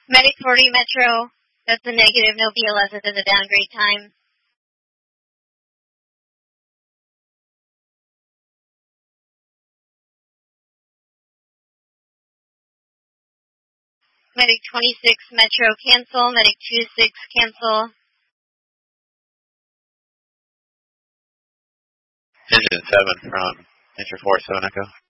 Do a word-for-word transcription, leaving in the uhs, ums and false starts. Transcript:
Medic forty Metro, that's a negative, no B L S at the downgrade time. Medic twenty-six Metro, cancel. Medic twenty-six, cancel. Engine seven from Entry four seven Echo.